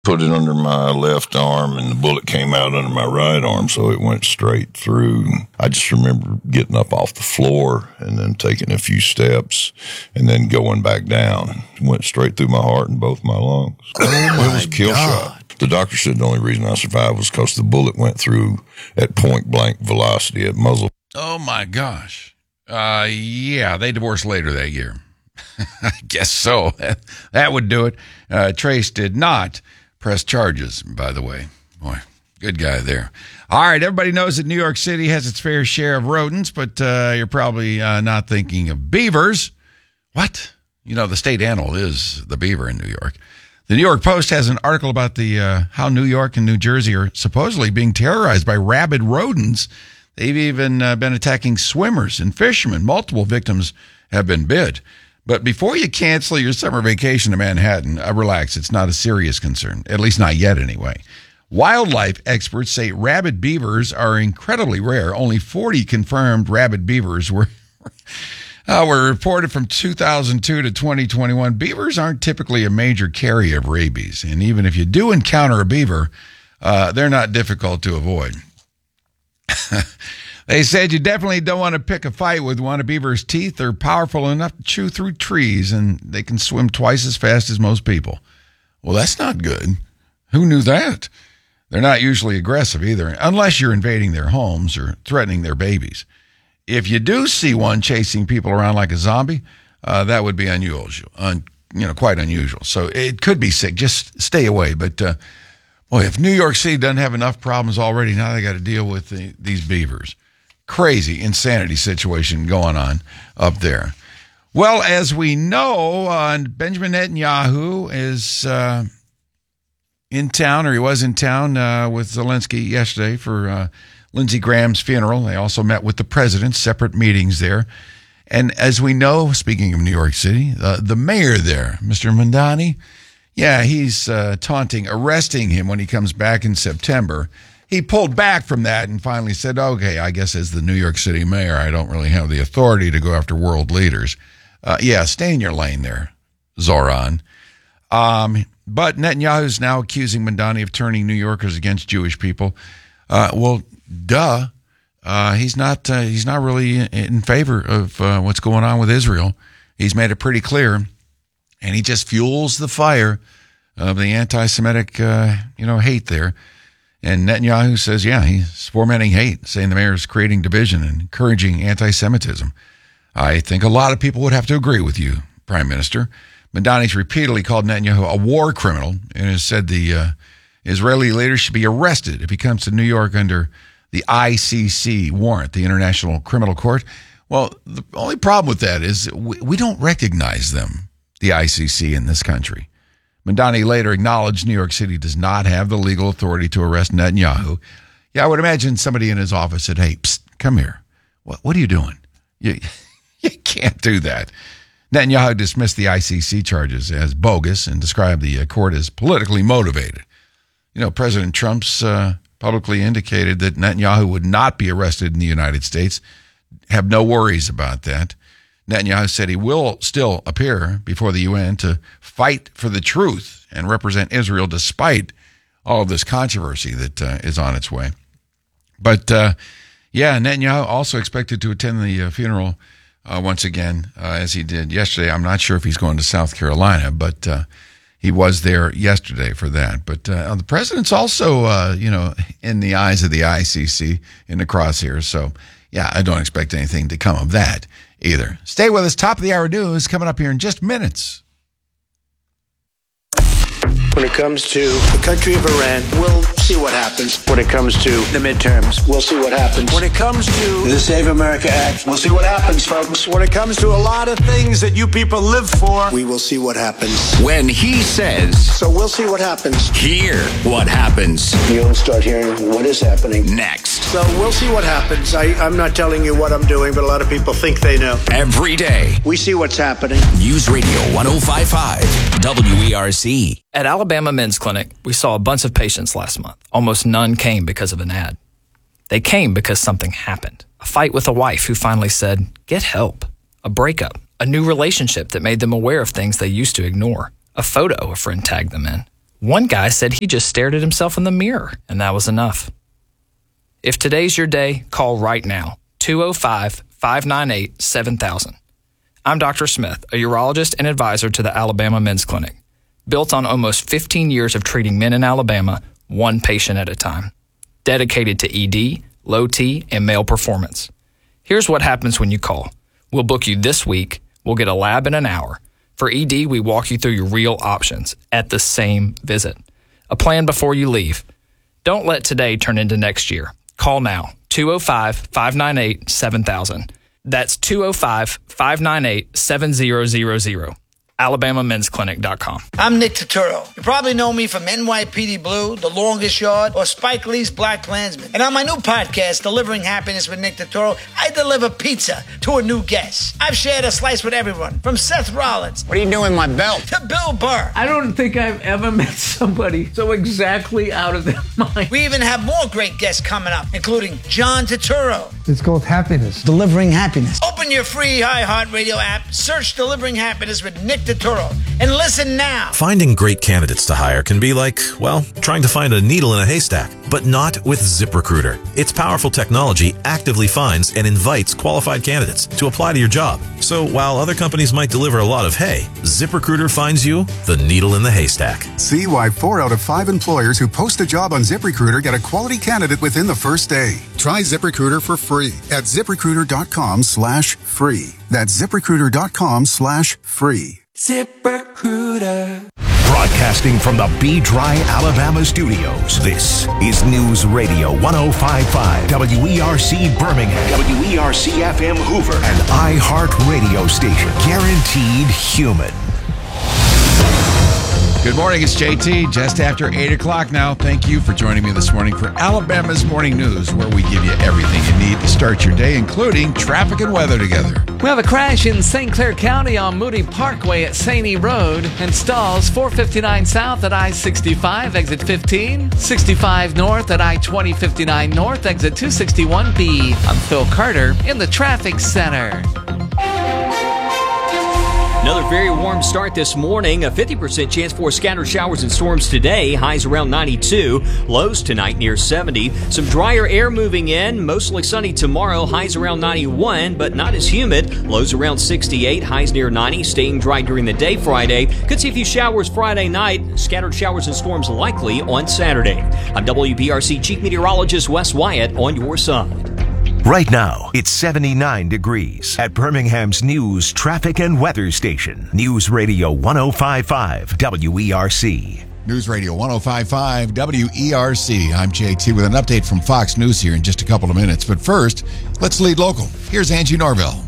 Put it under my left arm, and the bullet came out under my right arm, so it went straight through. I just remember getting up off the floor and then taking a few steps and then going back down. It went straight through my heart and both my lungs. It was a kill shot. The doctor said the only reason I survived was because the bullet went through at point-blank velocity at muzzle. Oh, my gosh. Yeah, they divorced later that year. I guess so. That would do it. Trace did not press charges, by the way. Boy, good guy there. All right, everybody knows that New York City has its fair share of rodents, but you're probably not thinking of beavers. What? You know, the state animal is the beaver in New York. The New York Post has an article about the how New York and New Jersey are supposedly being terrorized by rabid rodents. They've even been attacking swimmers and fishermen. Multiple victims have been bit. But before you cancel your summer vacation to Manhattan, relax. It's not a serious concern, at least not yet anyway. Wildlife experts say rabid beavers are incredibly rare. Only 40 confirmed rabid beavers were reported from 2002 to 2021. Beavers aren't typically a major carrier of rabies. And even if you do encounter a beaver, they're not difficult to avoid. They said you definitely don't want to pick a fight with one. A beaver's teeth are powerful enough to chew through trees, and they can swim twice as fast as most people. Well, that's not good. Who knew that? They're not usually aggressive either, unless you're invading their homes or threatening their babies. If you do see one chasing people around like a zombie, that would be unusual, quite unusual. So it could be sick. Just stay away. But, boy, if New York City doesn't have enough problems already, now they got to deal with these beavers. Crazy insanity situation going on up there. Well, as we know, Benjamin Netanyahu is in town, or he was in town with Zelensky yesterday for Lindsey Graham's funeral. They also met with the president, separate meetings there. And as we know, speaking of New York City, the mayor there, Mr. Mamdani, yeah, he's arresting him when he comes back in September. He pulled back from that and finally said, okay, I guess as the New York City mayor, I don't really have the authority to go after world leaders. Stay in your lane there, Zoran. But Netanyahu's now accusing Mamdani of turning New Yorkers against Jewish people. He's not really in favor of what's going on with Israel. He's made it pretty clear, and he just fuels the fire of the anti-Semitic, hate there. And Netanyahu says, he's fomenting hate, saying the mayor is creating division and encouraging anti-Semitism. I think a lot of people would have to agree with you, Prime Minister. Mamdani's repeatedly called Netanyahu a war criminal and has said the Israeli leader should be arrested if he comes to New York under the ICC warrant, the International Criminal Court. Well, the only problem with that is we don't recognize them, the ICC, in this country. Mamdani later acknowledged New York City does not have the legal authority to arrest Netanyahu. Yeah, I would imagine somebody in his office said, hey, psst, come here. What are you doing? You can't do that. Netanyahu dismissed the ICC charges as bogus and described the court as politically motivated. President Trump's publicly indicated that Netanyahu would not be arrested in the United States. Have no worries about that. Netanyahu said he will still appear before the UN to fight for the truth and represent Israel despite all of this controversy that is on its way. But, Netanyahu also expected to attend the funeral once again, as he did yesterday. I'm not sure if he's going to South Carolina, but he was there yesterday for that. But the president's also, in the eyes of the ICC in the crosshairs. So, I don't expect anything to come of that either. Stay with us. Top of the hour news coming up here in just minutes. When it comes to the country of Iran, we'll see what happens. When it comes to the midterms, we'll see what happens. When it comes to the Save America Act, we'll see what happens, folks. When it comes to a lot of things that you people live for, we will see what happens. When he says, so we'll see what happens. Hear what happens. You'll start hearing what is happening next. So we'll see what happens. I'm not telling you what I'm doing, but a lot of people think they know. Every day. We see what's happening. News Radio 105.5 WERC. At Alabama Men's Clinic, we saw a bunch of patients last month. Almost none came because of an ad. They came because something happened. A fight with a wife who finally said, get help. A breakup. A new relationship that made them aware of things they used to ignore. A photo a friend tagged them in. One guy said he just stared at himself in the mirror, and that was enough. If today's your day, call right now, 205-598-7000. I'm Dr. Smith, a urologist and advisor to the Alabama Men's Clinic, built on almost 15 years of treating men in Alabama, one patient at a time, dedicated to ED, low T, and male performance. Here's what happens when you call. We'll book you this week. We'll get a lab in an hour. For ED, we walk you through your real options at the same visit. A plan before you leave. Don't let today turn into next year. Call now, 205-598-7000. That's 205-598-7000. AlabamaMen'sClinic.com. I'm Nick Turturro. You probably know me from NYPD Blue, The Longest Yard, or Spike Lee's Black Klansman. And on my new podcast, Delivering Happiness with Nick Turturro, I deliver pizza to a new guest. I've shared a slice with everyone, from Seth Rollins. What are you doing with my belt? To Bill Burr. I don't think I've ever met somebody so exactly out of their mind. We even have more great guests coming up, including John Turturro. It's called Happiness. Delivering Happiness. Open your free iHeartRadio app, search Delivering Happiness with Nick Turturro, and listen now. Finding great candidates to hire can be like, well, trying to find a needle in a haystack, but not with ZipRecruiter. Its powerful technology actively finds and invites qualified candidates to apply to your job. So while other companies might deliver a lot of hay, ZipRecruiter finds you the needle in the haystack. See why 4 out of 5 employers who post a job on ZipRecruiter get a quality candidate within the first day. Try ZipRecruiter for free at ZipRecruiter.com/free. That's ZipRecruiter.com/free. ZipRecruiter. Broadcasting from the B-Dry, Alabama studios, this is News Radio 105.5, WERC Birmingham, WERC-FM Hoover, and iHeart Radio Station. Guaranteed human. Good morning, it's JT, just after 8 o'clock now. Thank you for joining me this morning for Alabama's Morning News, where we give you everything you need to start your day, including traffic and weather together. We have a crash in St. Clair County on Moody Parkway at Saney Road and stalls 459 south at I-65, exit 15, 65 north at I-2059 north, exit 261B. I'm Phil Carter in the traffic center. Another very warm start this morning. A 50% chance for scattered showers and storms today. Highs around 92. Lows tonight near 70. Some drier air moving in. Mostly sunny tomorrow. Highs around 91, but not as humid. Lows around 68. Highs near 90. Staying dry during the day Friday. Could see a few showers Friday night. Scattered showers and storms likely on Saturday. I'm WBRC Chief Meteorologist Wes Wyatt on your side. Right now, it's 79 degrees at Birmingham's News, Traffic, and Weather Station. News Radio 105.5 WERC. News Radio 105.5 WERC. I'm JT with an update from Fox News here in just a couple of minutes. But first, let's lead local. Here's Angie Norvell.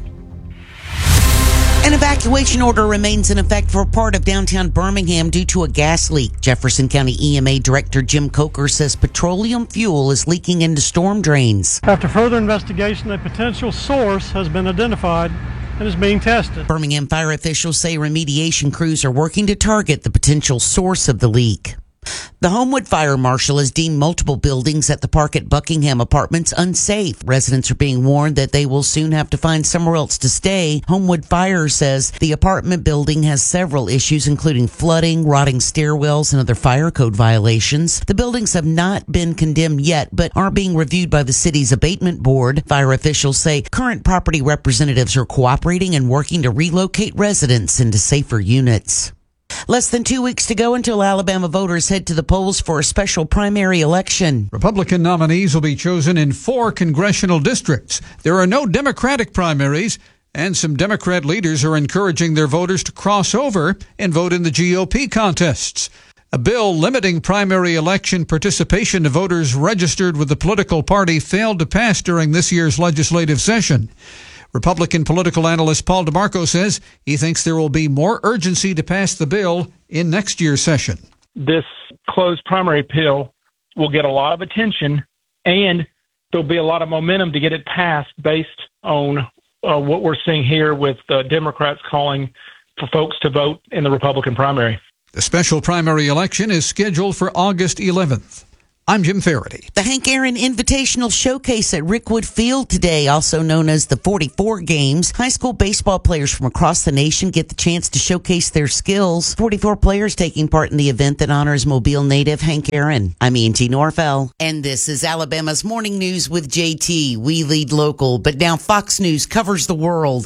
An evacuation order remains in effect for part of downtown Birmingham due to a gas leak. Jefferson County EMA Director Jim Coker says petroleum fuel is leaking into storm drains. After further investigation, a potential source has been identified and is being tested. Birmingham fire officials say remediation crews are working to target the potential source of the leak. The Homewood Fire Marshal has deemed multiple buildings at the park at Buckingham Apartments unsafe. Residents are being warned that they will soon have to find somewhere else to stay. Homewood Fire says the apartment building has several issues, including flooding, rotting stairwells, and other fire code violations. The buildings have not been condemned yet, but are being reviewed by the city's abatement board. Fire officials say current property representatives are cooperating and working to relocate residents into safer units. Less than 2 weeks to go until Alabama voters head to the polls for a special primary election. Republican nominees will be chosen in 4 congressional districts. There are no Democratic primaries, and some Democrat leaders are encouraging their voters to cross over and vote in the GOP contests. A bill limiting primary election participation to voters registered with the political party failed to pass during this year's legislative session. Republican political analyst Paul DeMarco says he thinks there will be more urgency to pass the bill in next year's session. This closed primary bill will get a lot of attention, and there'll be a lot of momentum to get it passed based on what we're seeing here with Democrats calling for folks to vote in the Republican primary. The special primary election is scheduled for August 11th. I'm Jim Faraday. The Hank Aaron Invitational Showcase at Rickwood Field today, also known as the 44 Games. High school baseball players from across the nation get the chance to showcase their skills. 44 players taking part in the event that honors Mobile native Hank Aaron. I'm Angie Norfell, and this is Alabama's Morning News with JT. We lead local, but now Fox News covers the world.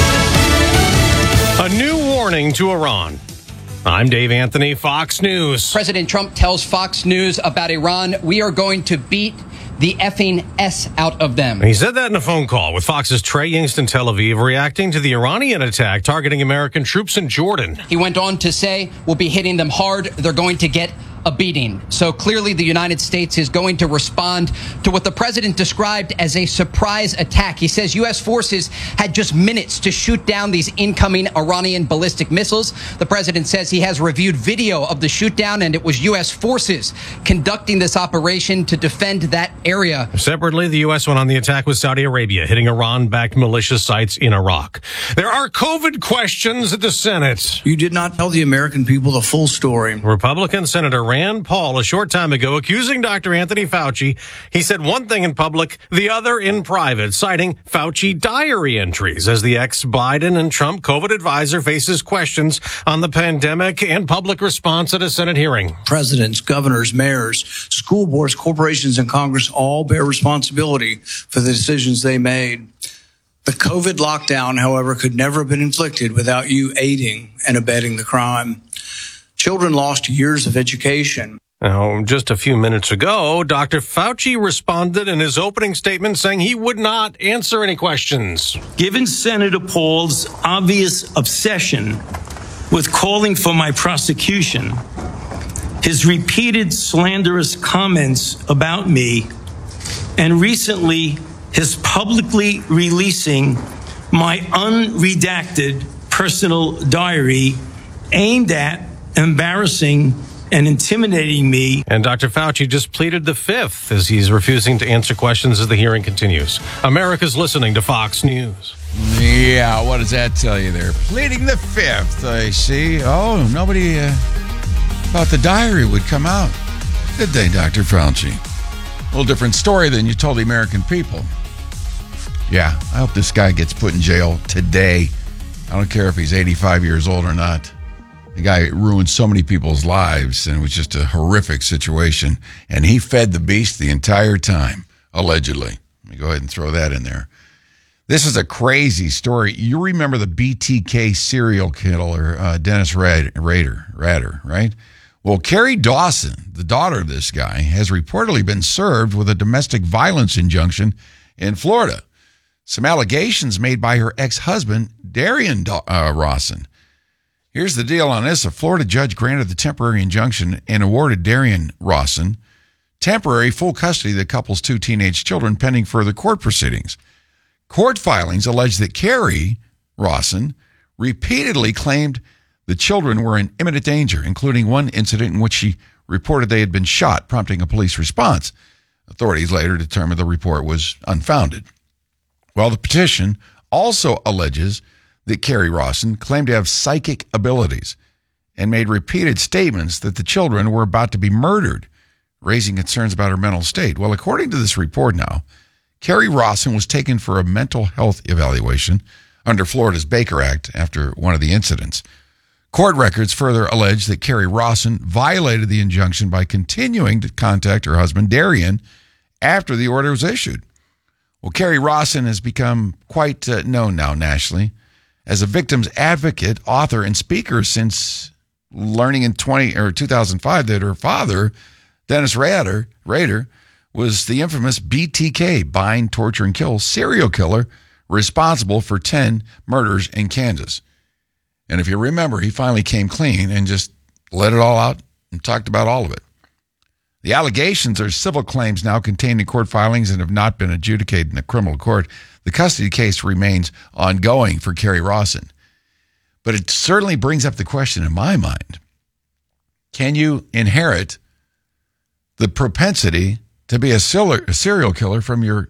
A new warning to Iran. I'm Dave Anthony, Fox News. President Trump tells Fox News about Iran, we are going to beat the effing S out of them. He said that in a phone call with Fox's Trey Yingst in Tel Aviv, reacting to the Iranian attack targeting American troops in Jordan. He went on to say, we'll be hitting them hard. They're going to get a beating. So clearly the United States is going to respond to what the president described as a surprise attack. He says U.S. forces had just minutes to shoot down these incoming Iranian ballistic missiles. The president says he has reviewed video of the shoot down, and it was U.S. forces conducting this operation to defend that area. Separately, the U.S. went on the attack with Saudi Arabia, hitting Iran-backed militia sites in Iraq. There are COVID questions at the Senate. You did not tell the American people the full story. Republican Senator Rand Paul a short time ago accusing Dr. Anthony Fauci. He said one thing in public, the other in private, citing Fauci diary entries as the ex-Biden and Trump COVID advisor faces questions on the pandemic and public response at a Senate hearing. Presidents, governors, mayors, school boards, corporations, and Congress all bear responsibility for the decisions they made. The COVID lockdown, however, could never have been inflicted without you aiding and abetting the crime. Children lost years of education. Now, just a few minutes ago, Dr. Fauci responded in his opening statement saying he would not answer any questions. Given Senator Paul's obvious obsession with calling for my prosecution, his repeated slanderous comments about me, and recently his publicly releasing my unredacted personal diary aimed at embarrassing and intimidating me. And Dr. Fauci just pleaded the fifth as he's refusing to answer questions as the hearing continues. America's listening to Fox News. Yeah, what does that tell you there? Pleading the fifth, I see. Oh, nobody thought the diary would come out, did they, Dr. Fauci? A little different story than you told the American people. Yeah, I hope this guy gets put in jail today. I don't care if he's 85 years old or not. The guy ruined so many people's lives, and it was just a horrific situation. And he fed the beast the entire time, allegedly. Let me go ahead and throw that in there. This is a crazy story. You remember the BTK serial killer, Dennis Rader, right? Well, Carrie Dawson, the daughter of this guy, has reportedly been served with a domestic violence injunction in Florida. Some allegations made by her ex-husband, Darian Rawson. Here's the deal on this. A Florida judge granted the temporary injunction and awarded Darian Rawson temporary full custody of the couple's 2 teenage children pending further court proceedings. Court filings allege that Carrie Rawson repeatedly claimed the children were in imminent danger, including one incident in which she reported they had been shot, prompting a police response. Authorities later determined the report was unfounded. Well, the petition also alleges that Carrie Rawson claimed to have psychic abilities and made repeated statements that the children were about to be murdered, raising concerns about her mental state. Well, according to this report now, Carrie Rawson was taken for a mental health evaluation under Florida's Baker Act after one of the incidents. Court records further allege that Carrie Rawson violated the injunction by continuing to contact her husband, Darian, after the order was issued. Well, Carrie Rawson has become quite known now nationally as a victim's advocate, author, and speaker since learning in 2005 that her father, Dennis Rader, was the infamous BTK, bind, torture, and kill serial killer responsible for 10 murders in Kansas. And if you remember, he finally came clean and just let it all out and talked about all of it. The allegations are civil claims now contained in court filings and have not been adjudicated in a criminal court. The custody case remains ongoing for Carrie Rawson. But it certainly brings up the question in my mind, can you inherit the propensity to be a serial killer from your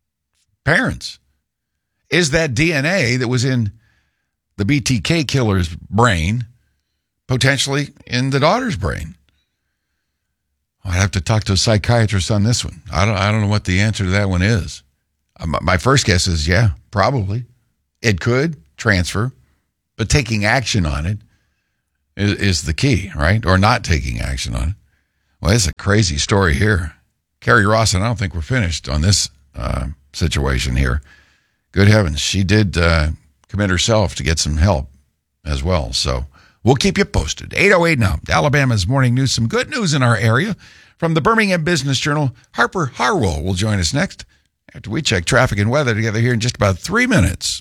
parents? Is that DNA that was in the BTK killer's brain potentially in the daughter's brain? I I'd have to talk to a psychiatrist on this one. I don't know what the answer to that one is. My first guess is, yeah, probably. It could transfer, but taking action on it is the key, right? Or not taking action on it. Well, it's a crazy story here. Carrie Ross, and I don't think we're finished on this situation here. Good heavens, she did commit herself to get some help as well. So we'll keep you posted. 8:08 now. Alabama's Morning News. Some good news in our area. From the Birmingham Business Journal, Harper Harwell will join us next after we check traffic and weather together here in just about 3 minutes.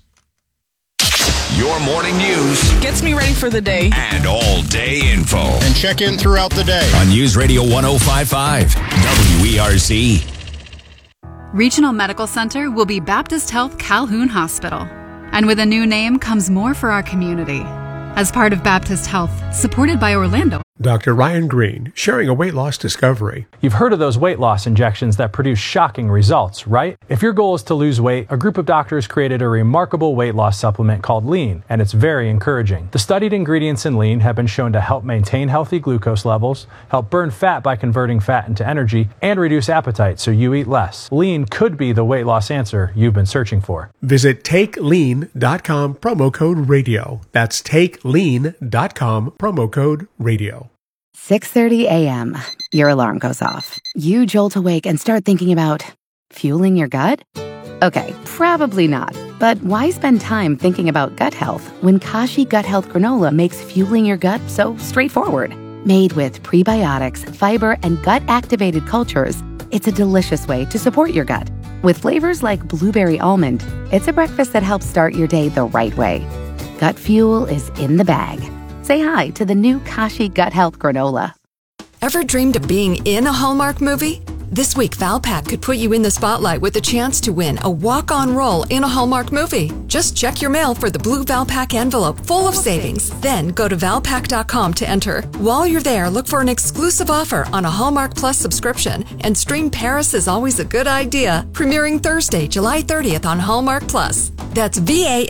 Your morning news gets me ready for the day. And all-day info. And check in throughout the day. On News Radio 105.5, WERC. Regional Medical Center will be Baptist Health Calhoun Hospital. And with a new name comes more for our community. As part of Baptist Health, supported by Orlando. Dr. Ryan Green, sharing a weight loss discovery. You've heard of those weight loss injections that produce shocking results, right? If your goal is to lose weight, a group of doctors created a remarkable weight loss supplement called Lean, and it's very encouraging. The studied ingredients in Lean have been shown to help maintain healthy glucose levels, help burn fat by converting fat into energy, and reduce appetite so you eat less. Lean could be the weight loss answer you've been searching for. Visit TakeLean.com, promo code radio. That's TakeLean.com, promo code radio. 6:30 a.m. Your alarm goes off. You jolt awake and start thinking about fueling your gut? Okay, probably not. But why spend time thinking about gut health when Kashi Gut Health Granola makes fueling your gut so straightforward? Made with prebiotics, fiber, and gut-activated cultures, it's a delicious way to support your gut. With flavors like blueberry almond, it's a breakfast that helps start your day the right way. Gut fuel is in the bag. Say hi to the new Kashi Gut Health Granola. Ever dreamed of being in a Hallmark movie? This week, Valpak could put you in the spotlight with a chance to win a walk-on role in a Hallmark movie. Just check your mail for the blue Valpak envelope full of savings. Then go to Valpak.com to enter. While you're there, look for an exclusive offer on a Hallmark Plus subscription and stream Paris is Always a Good Idea, premiering Thursday, July 30th on Hallmark Plus. That's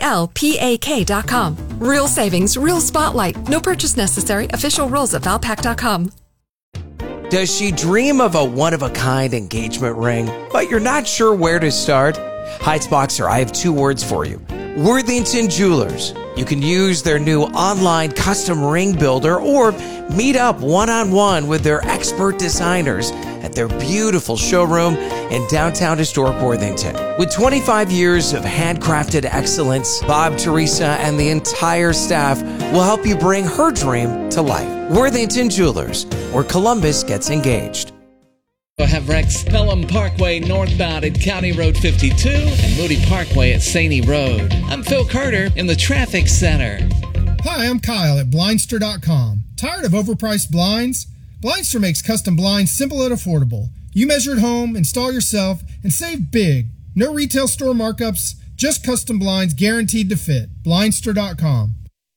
VALPAK.com. Real savings, real spotlight. No purchase necessary. Official rules at Valpak.com. Does she dream of a one-of-a-kind engagement ring, but you're not sure where to start? Heights Boxer, I have 2 words for you. Worthington Jewelers. You can use their new online custom ring builder or meet up one-on-one with their expert designers at their beautiful showroom in downtown historic Worthington. With 25 years of handcrafted excellence, Bob, Teresa, and the entire staff will help you bring her dream to life. Worthington Jewelers, where Columbus gets engaged. I have Rex Pelham Parkway northbound at County Road 52 and Moody Parkway at Saney Road. I'm Phil Carter in the Traffic Center. Hi, I'm Kyle at Blindster.com. Tired of overpriced blinds? Blindster makes custom blinds simple and affordable. You measure at home, install yourself, and save big. No retail store markups, just custom blinds guaranteed to fit. Blindster.com.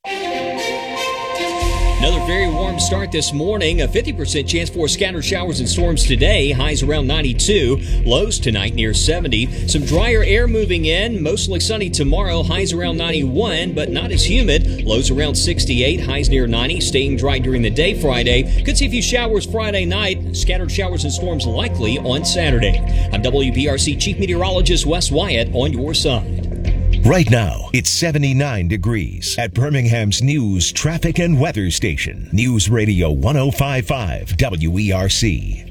Another very warm start this morning. A 50% chance for scattered showers and storms today. Highs around 92. Lows tonight near 70. Some drier air moving in. Mostly sunny tomorrow. Highs around 91, but not as humid. Lows around 68. Highs near 90. Staying dry during the day Friday. Could see a few showers Friday night. Scattered showers and storms likely on Saturday. I'm WPRC Chief Meteorologist Wes Wyatt on your side. Right now, it's 79 degrees at Birmingham's News Traffic and Weather Station. News Radio 105.5 WERC.